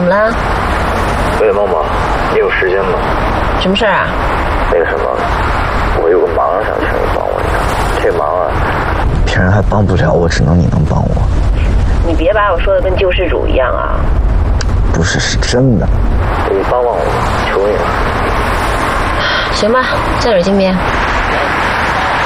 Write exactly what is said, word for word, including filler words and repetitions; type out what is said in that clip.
么了？ 喂，梦梦，你有时间吗？ 什么事啊？ 那个什么，我有个忙想请你帮我一下。这忙啊，别人还帮不了我，只能你能帮我。 你别把我说的跟救世主一样啊！ 不是，是真的。你帮帮我，求你了。 行吧，在这儿，金边。